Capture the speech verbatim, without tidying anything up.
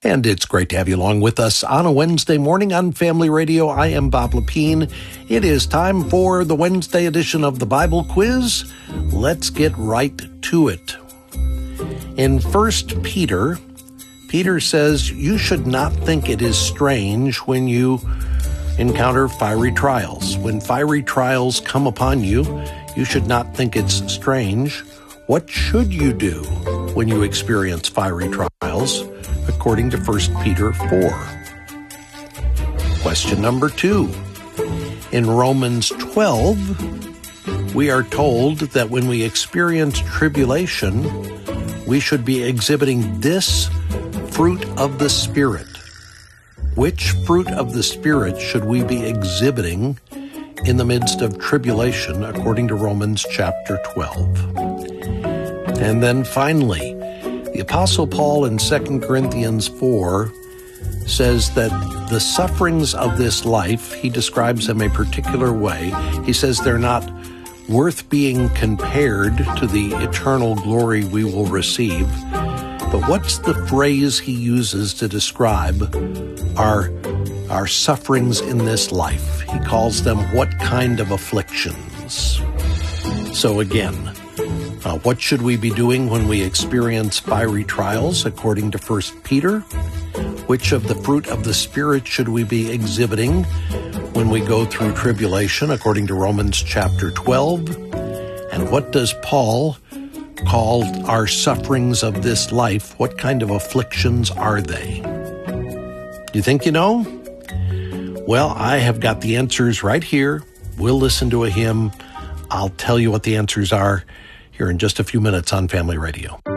And it's great to have you along with us on a Wednesday morning on Family Radio. I am Bob Lepine. It is time for the Wednesday edition of the Bible Quiz. Let's get right to it. In First Peter, Peter says, you should not think it is strange when you encounter fiery trials. When fiery trials come upon you, you should not think it's strange. What should you do when you experience fiery trials? According to First Peter four. Question number two. In Romans twelve, we are told that when we experience tribulation, we should be exhibiting this fruit of the Spirit. Which fruit of the Spirit should we be exhibiting in the midst of tribulation, according to Romans chapter twelve? And then finally, the Apostle Paul in Second Corinthians four says that the sufferings of this life, he describes them a particular way. He says they're not worth being compared to the eternal glory we will receive. But what's the phrase he uses to describe our, our sufferings in this life? He calls them what kind of afflictions. So again, Uh, what should we be doing when we experience fiery trials, according to First Peter? Which of the fruit of the Spirit should we be exhibiting when we go through tribulation, according to Romans chapter twelve? And what does Paul call our sufferings of this life? What kind of afflictions are they? You think you know? Well, I have got the answers right here. We'll listen to a hymn. I'll tell you what the answers are here in just a few minutes on Family Radio.